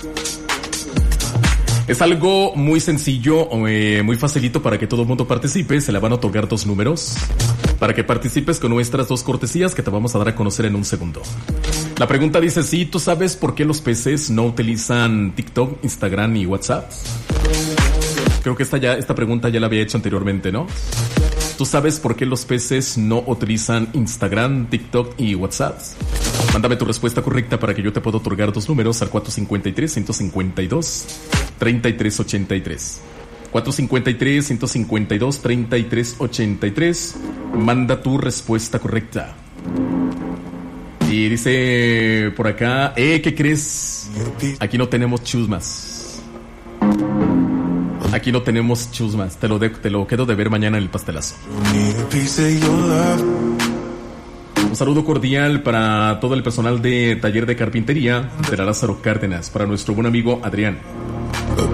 Es algo muy sencillo, muy facilito para que todo el mundo participe. Se le van a otorgar 2 números para que participes con nuestras 2 cortesías que te vamos a dar a conocer en un segundo. La pregunta dice, ¿sí tú sabes por qué los peces no utilizan TikTok, Instagram y WhatsApp? Creo que esta pregunta ya la había hecho anteriormente, ¿no? ¿Tú sabes por qué los peces no utilizan Instagram, TikTok y WhatsApp? Mándame tu respuesta correcta para que yo te pueda otorgar 2 números al 453-152-3383. 453-152-3383. Manda tu respuesta correcta. Y dice por acá, ¿qué crees? Aquí no tenemos chusmas. Aquí no tenemos chusmas. Te lo quedo de ver mañana en el pastelazo. Un saludo cordial para todo el personal de Taller de Carpintería de la Lázaro Cárdenas, para nuestro buen amigo Adrián.